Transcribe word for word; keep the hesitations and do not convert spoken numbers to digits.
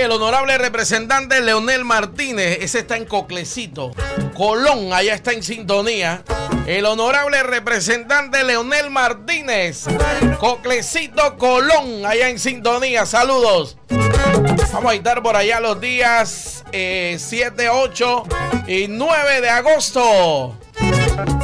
Oye, el honorable representante Leonel Martínez, ese está en Coclecito. Colón, allá está en sintonía. El honorable representante Leonel Martínez, Coclecito, Colón, allá en sintonía. Saludos. Vamos a estar por allá los días eh, siete, ocho y nueve de agosto.